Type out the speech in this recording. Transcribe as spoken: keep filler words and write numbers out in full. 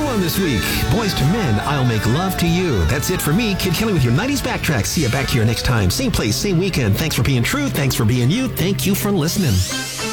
on this week. Boys to Men, I'll Make Love to You. That's it for me, Kid Kelly with your nineties Backtrack. See you back here next time. Same place, same weekend. Thanks for being true. Thanks for being you. Thank you for listening.